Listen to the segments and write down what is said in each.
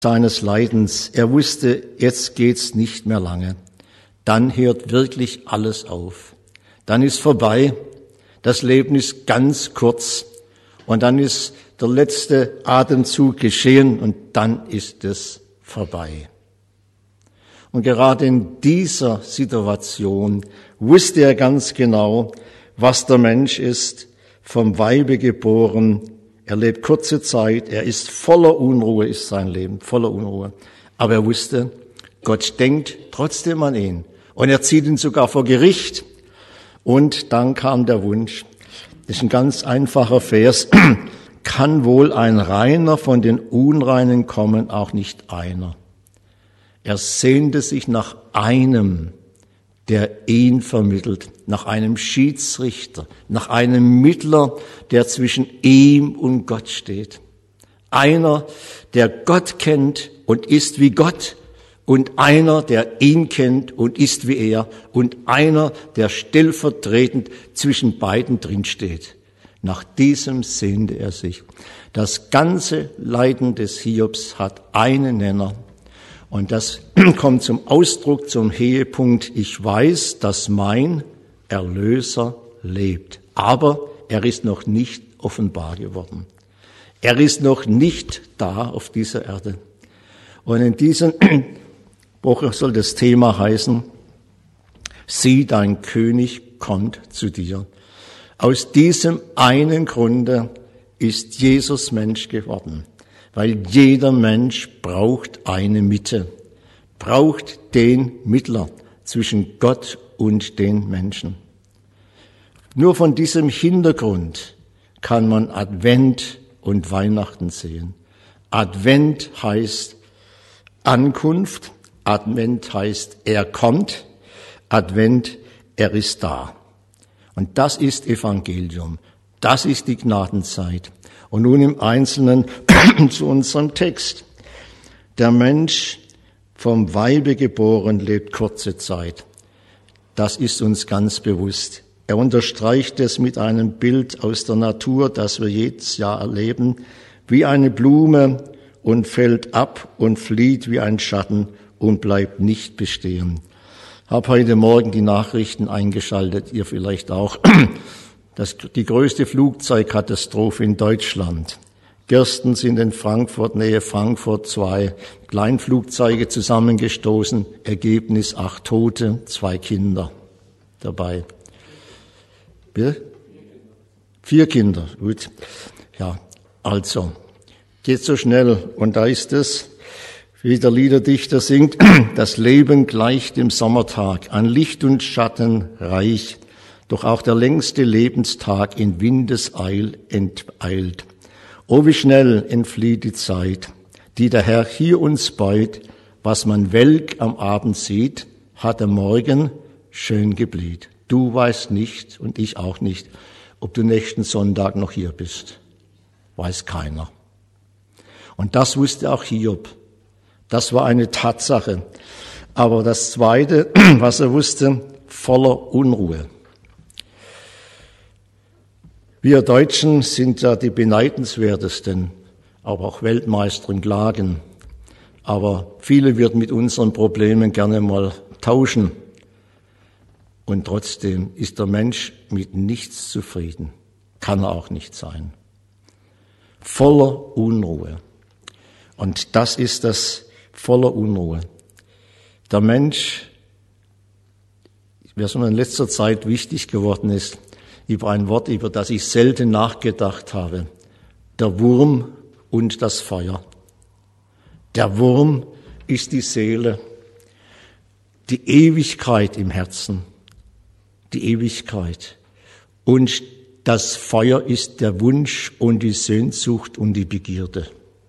seines Leidens. Er wusste, jetzt geht's nicht mehr lange. Dann hört wirklich alles auf. Dann ist vorbei. Das Leben ist ganz kurz. Und dann ist der letzte Atemzug geschehen und dann ist es vorbei. Und gerade in dieser Situation wusste er ganz genau, was der Mensch ist, vom Weibe geboren. Er lebt kurze Zeit, er ist voller Unruhe, ist sein Leben, voller Unruhe. Aber er wusste, Gott denkt trotzdem an ihn. Und er zieht ihn sogar vor Gericht. Und dann kam der Wunsch, das ist ein ganz einfacher Vers, kann wohl ein Reiner von den Unreinen kommen, auch nicht einer. Er sehnte sich nach einem, der ihn vermittelt, nach einem Schiedsrichter, nach einem Mittler, der zwischen ihm und Gott steht. Einer, der Gott kennt und ist wie Gott, und einer, der ihn kennt und ist wie er, und einer, der stellvertretend zwischen beiden drinsteht. Nach diesem sehnte er sich. Das ganze Leiden des Hiobs hat einen Nenner. Und das kommt zum Ausdruck, zum Höhepunkt. Ich weiß, dass mein Erlöser lebt. Aber er ist noch nicht offenbar geworden. Er ist noch nicht da auf dieser Erde. Und in dieser Woche soll das Thema heißen, sieh, dein König kommt zu dir. Aus diesem einen Grunde ist Jesus Mensch geworden. Weil jeder Mensch braucht eine Mitte, braucht den Mittler zwischen Gott und den Menschen. Nur von diesem Hintergrund kann man Advent und Weihnachten sehen. Advent heißt Ankunft, Advent heißt er kommt, Advent er ist da. Und das ist Evangelium, das ist die Gnadenzeit. Und nun im Einzelnen zu unserem Text. Der Mensch vom Weibe geboren lebt kurze Zeit. Das ist uns ganz bewusst. Er unterstreicht es mit einem Bild aus der Natur, das wir jedes Jahr erleben, wie eine Blume und fällt ab und flieht wie ein Schatten und bleibt nicht bestehen. Hab heute Morgen die Nachrichten eingeschaltet, ihr vielleicht auch. Die größte Flugzeugkatastrophe in Deutschland. Gestern sind in Frankfurt, Nähe Frankfurt, 2 Kleinflugzeuge zusammengestoßen. Ergebnis 8 Tote, 2 Kinder dabei. Bitte? 4 Kinder, gut. Ja, also, geht so schnell. Und da ist es, wie der Liederdichter singt, das Leben gleicht dem Sommertag, an Licht und Schatten reich. Doch auch der längste Lebenstag in Windeseil enteilt. O wie schnell entflieht die Zeit, die der Herr hier uns beut. Was man welk am Abend sieht, hat am Morgen schön geblüht. Du weißt nicht und ich auch nicht, ob du nächsten Sonntag noch hier bist. Weiß keiner. Und das wusste auch Hiob. Das war eine Tatsache. Aber das Zweite, was er wusste, voller Unruhe. Wir Deutschen sind ja die beneidenswertesten, aber auch Weltmeister im Klagen. Aber viele würden mit unseren Problemen gerne mal tauschen. Und trotzdem ist der Mensch mit nichts zufrieden. Kann er auch nicht sein. Voller Unruhe. Und das ist das voller Unruhe. Der Mensch, was mir in letzter Zeit wichtig geworden ist, über ein Wort, über das ich selten nachgedacht habe. Der Wurm und das Feuer. Der Wurm ist die Seele, die Ewigkeit im Herzen, die Ewigkeit. Und das Feuer ist der Wunsch und die Sehnsucht und die Begierde.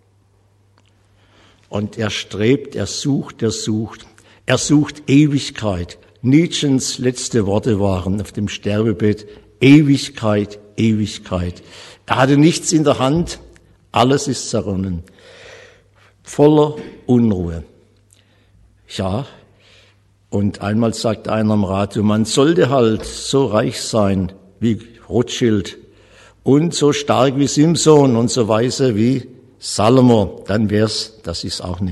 Und er strebt, er sucht Ewigkeit. Nietzschens letzte Worte waren auf dem Sterbebett, Ewigkeit, Ewigkeit. Er hatte nichts in der Hand, alles ist zerronnen. Voller Unruhe. Ja, und einmal sagt einer am Radio, man sollte halt so reich sein wie Rothschild und so stark wie Simson und so weise wie Salomo, dann wär's, das ist auch nicht.